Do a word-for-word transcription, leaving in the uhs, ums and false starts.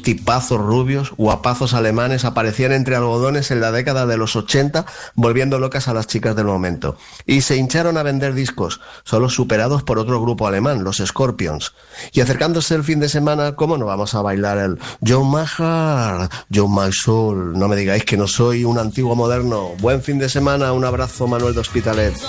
Dos tipazos rubios, guapazos alemanes, aparecían entre algodones en la década de los ochenta, volviendo locas a las chicas del momento. Y se hincharon a vender discos, solo superados por otro grupo alemán, los Scorpions. Y acercándose el fin de semana, ¿cómo no vamos a bailar el John My Heart, John My Soul? No me digáis que no soy un antiguo moderno. Buen fin de semana, un abrazo, Manuel de Hospitalet.